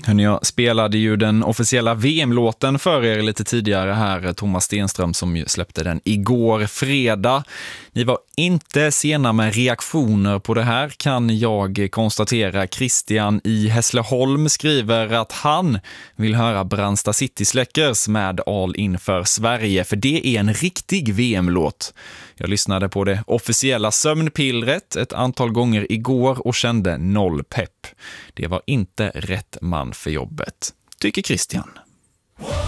Hörrni, jag spelade ju den officiella VM-låten för er lite tidigare här, Thomas Stenström, som ju släppte den igår fredag. Ni var inte sena med reaktioner på det här, kan jag konstatera. Christian i Hässleholm skriver att han vill höra Brandsta City Släckers med All in för Sverige, för det är en riktig VM-låt. Jag lyssnade på det officiella sömnpillret ett antal gånger igår och kände noll pepp. Det var inte rätt man för jobbet, tycker Christian.